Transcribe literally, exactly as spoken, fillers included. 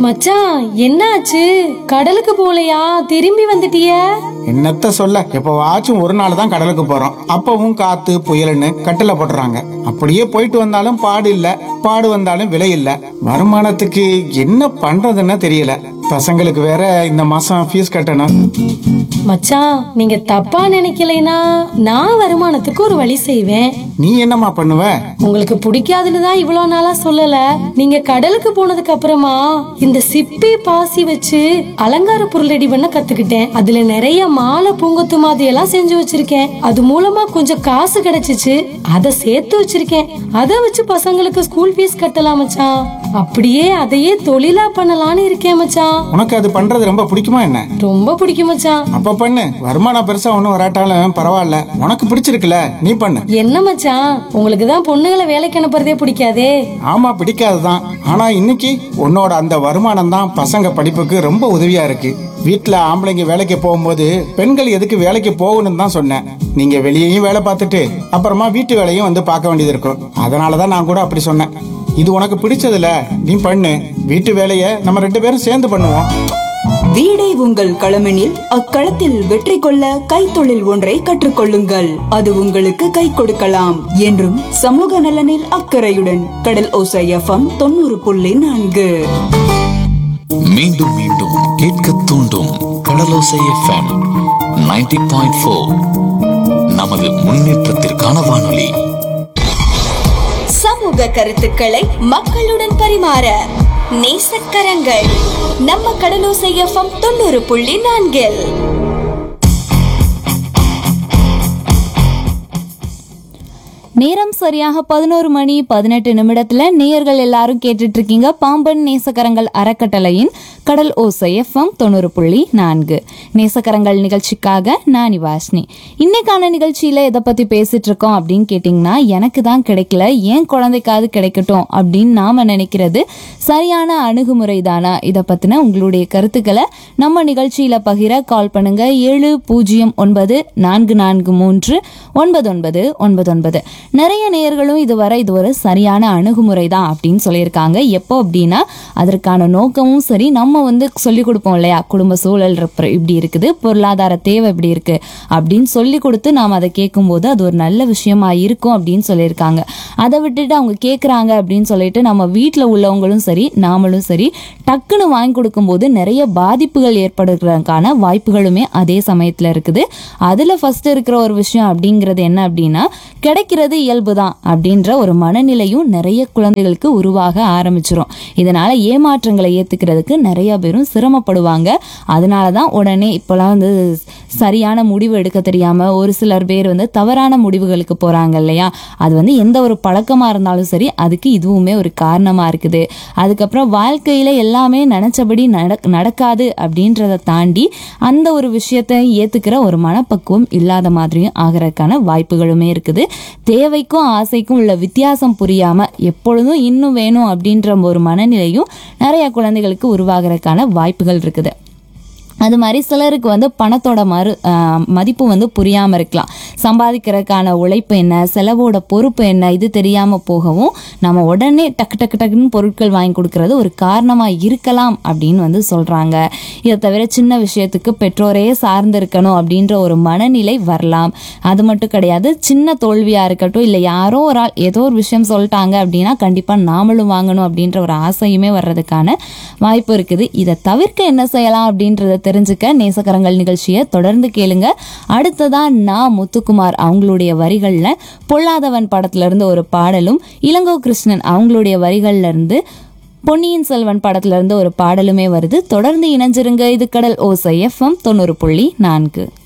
மச்சான், என்னாச்சு? கடலுக்கு போலையா? திரும்பி வந்துட்டிய? என்னத்த சொல்ல, எப்பவாச்சும் ஒரு நாள் தான் கடலுக்கு போறோம். அப்பவும் காத்து புயல்னு கட்டளை போட்டுறாங்க. அப்படியே போயிட்டு வந்தாலும் பாடு இல்ல, பாடு வந்தாலும் விலை இல்ல. வருமானத்துக்கு என்ன பண்றதுன்னு தெரியல. பசங்களுக்கு வேற இந்த மாசம் ஃபீஸ் கட்டணும். மச்சான், நீங்க தப்பா நினைக்கலைனா நான் வருமானத்துக்கு ஒரு வழி செய்வேன். நீ என்னம்மா பண்ணுவ? உங்களுக்கு பிடிக்காதுன்னு தான் இவ்வளவு நாளா சொல்லல. நீங்க கடலுக்கு போனதுக்கு அப்புறமா இந்த சிப்பி பாசி வச்சு அலங்கார பொருள் ரெடி பண்ண கத்துக்கிட்டேன். அதுல நிறைய மாலை பூங்கொத்து மாதிரி எல்லாம் செஞ்சு வச்சிருக்கேன். அது மூலமா கொஞ்சம் காசு கிடைச்சிச்சு. அதை சேர்த்து வச்சிருக்கேன். அதை வச்சு பசங்களுக்கு ஸ்கூல் ஃபீஸ் கட்டலாம் மச்சான். அப்படியே அதையே தொழிலா பண்ணலாம்னு இருக்கேன் மச்சான். உனக்கு அது பண்றது ரொம்ப பிடிக்குமா என்ன? ரொம்ப பிடிக்கும் மச்சான். அப்ப பண்ணு. வருமானம் பெருசா ஒண்ணும் வராட்டாலும் பரவாயில்ல, உனக்கு பிடிச்சிருக்குல, நீ பண்ணு. என்ன மச்சான், உங்களுக்கு தான் பொண்ணுங்களை வேலைக்கு அனுப்புறதே பிடிக்காதே? ஆமா, பிடிக்காதுதான். ஆனா இன்னைக்கு உன்னோட அந்த வருமானம் தான் பசங்க படிப்புக்கு ரொம்ப உதவியா இருக்கு. வீட்டுல ஆம்பளைங்க வேலைக்கு போகும்போது பெண்கள் எதுக்கு வேலைக்கு போகணும்னு தான் சொன்னேன். நீங்க வெளியேயும் வேலை பார்த்துட்டு அப்புறமா வீட்டு வேலையும் வந்து பார்க்க வேண்டியது இருக்கும். அதனாலதான் நான் கூட அப்படி சொன்னேன். இது உனக்கு பிடிச்சதுல, நீ பண்ணு. வீட்டு வேலையை நம்ம ரெண்டு பேரும் சேர்ந்து பண்ணுவோம். வீடை உங்கள் களமெனில் அக்களத்தில் வெற்றி கொள்ள கைத்தொழில் ஒன்றை கற்றுக்கொள்ளுங்கள். அது உங்களுக்கு கை கொடுக்கலாம். என்றும் சமூக நலனில் அக்கறையுடன் கடல் ஓசை எஃப்எம் தொண்ணூறு புள்ளி நான்கு. மீண்டும் மீண்டும் கேட்க தூண்டும் கடலோசை எஃப்எம் நைன்டி பாயிண்ட் ஃபோர். நமது முன்னேற்றத்திற்கான வானொலி. சமூக கருத்துக்களை மக்களுடன் பரிமாற நேசக்கரங்கள் நம்ம கடலோசை எஃப்எம் தொண்ணூறு புள்ளி நான்கில். நேரம் சரியாக பதினோரு மணி பதினெட்டு நிமிடத்துல நேயர்கள் எல்லாரும் கேட்டுட்டு இருக்கீங்க பாம்பன் நேசக்கரங்கள் அறக்கட்டளையின் கடல் ஓசை எஃப்எம் தொண்ணூறு புள்ளி நான்கு. நேசக்கரங்கள் நிகழ்ச்சிக்காக நான் வாஷ்னி. இன்னைக்கான நிகழ்ச்சியில எதை பத்தி பேசிட்டு இருக்கோம் அப்படின்னு கேட்டீங்கன்னா, எனக்கு தான் கிடைக்கல, ஏன் குழந்தைக்காவது கிடைக்கட்டும் அப்படின்னு நாம நினைக்கிறது சரியான அணுகுமுறை தானா? இதை பத்தின உங்களுடைய கருத்துக்களை நம்ம நிகழ்ச்சியில பகிர கால் பண்ணுங்க. ஏழு பூஜ்ஜியம் ஒன்பது நான்கு நான்கு மூன்று ஒன்பது ஒன்பது ஒன்பது ஒன்பது. நிறைய நேயர்களும் இதுவரை இது ஒரு சரியான அணுகுமுறை தான் அப்படின்னு சொல்லியிருக்காங்க. எப்போ அப்படின்னா, அதற்கான நோக்கமும் சரி, நம்ம வந்து சொல்லிக் கொடுப்போம் இல்லையா, குடும்ப சூழல் இப்படி இருக்குது, பொருளாதார தேவை இப்படி இருக்கு அப்படின்னு சொல்லி கொடுத்து நாம் அதை கேட்கும் போது அது ஒரு நல்ல விஷயமா இருக்கும் அப்படின்னு சொல்லியிருக்காங்க. அதை விட்டுட்டு அவங்க கேட்குறாங்க அப்படின்னு சொல்லிட்டு நம்ம வீட்டில் உள்ளவங்களும் சரி நாமளும் சரி டக்குன்னு வாங்கி கொடுக்கும் போது நிறைய பாதிப்புகள் ஏற்படுறதுக்கான வாய்ப்புகளுமே அதே சமயத்தில் இருக்குது. அதில் ஃபர்ஸ்ட் இருக்கிற ஒரு விஷயம் அப்படிங்கிறது என்ன அப்படின்னா, கிடைக்கிறது இயல்புதான் அப்படின்ற ஒரு மனநிலையும் நிறைய குழந்தைகளுக்கு உருவாக ஆரம்பிச்சிரும். இதனால ஏமாற்றங்களை ஏத்துக்கிறதுக்கு நிறைய பேரும் சிரமப்படுவாங்க. அதனாலதான் உடனே இப்பெல்லாம் வந்து சரியான முடிவு எடுக்க தெரியாம ஒரு சிலர் பேர் வந்து தவறான முடிவுகளுக்கு போறாங்க இல்லையா. அது வந்து எந்த ஒரு பழக்கமா இருந்தாலும் சரி, அதுக்கு இதுவுமே ஒரு காரணமா இருக்குது. அதுக்கப்புறம் வாழ்க்கையில எல்லாமே நினைச்சபடி நடக்காது அப்படின்றத தாண்டி அந்த ஒரு விஷயத்தை ஏத்துக்கிற ஒரு மனப்பக்குவம் இல்லாத மாதிரியும் ஆகிறதுக்கான வாய்ப்புகளுமே இருக்குது. தேவைக்கும் ஆசைக்கும் உள்ள வித்தியாசம் புரியாம எப்பொழுதும் இன்னும் வேணும் அப்படின்ற ஒரு மனநிலையும் நிறைய குழந்தைகளுக்கு உருவாகிறதுக்கான வாய்ப்புகள் இருக்குது. அது மாதிரி சிலருக்கு வந்து பணத்தோட மறு மதிப்பு வந்து புரியாமல் இருக்கலாம். சம்பாதிக்கிறதுக்கான உழைப்பு என்ன, செலவோட பொறுப்பு என்ன, இது தெரியாமல் போகவும் நம்ம உடனே டக்கு டக்கு டக்குன்னு பொருட்கள் வாங்கி கொடுக்கறது ஒரு காரணமாக இருக்கலாம் அப்படின்னு வந்து சொல்கிறாங்க. இதை தவிர சின்ன விஷயத்துக்கு பெற்றோரையே சார்ந்து இருக்கணும் அப்படின்ற ஒரு மனநிலை வரலாம். அது மட்டும் கிடையாது, சின்ன தோல்வியாக இருக்கட்டும், இல்லை யாரோ ஒரு ஆள் ஏதோ ஒரு விஷயம் சொல்லிட்டாங்க அப்படின்னா கண்டிப்பாக நாமளும் வாங்கணும் அப்படின்ற ஒரு ஆசையுமே வர்றதுக்கான வாய்ப்பு இருக்குது. இதை தவிர்க்க என்ன செய்யலாம் அப்படின்றத தெரிஞ்சுக்க நேசக்கரங்கள் நிகழ்ச்சியை தொடர்ந்து கேளுங்க. அடுத்ததா நான் முத்துக்குமார் அவங்களுடைய வரிகள்ல பொல்லாதவன் படத்துல இருந்து ஒரு பாடலும், இளங்கோ கிருஷ்ணன் அவங்களுடைய வரிகள்ல இருந்து பொன்னியின் செல்வன் படத்துல இருந்து ஒரு பாடலுமே வருது. தொடர்ந்து இணைஞ்சிருங்க. இது கடல் ஓசை எஃப்எம் தொண்ணூறு புள்ளி நான்கு.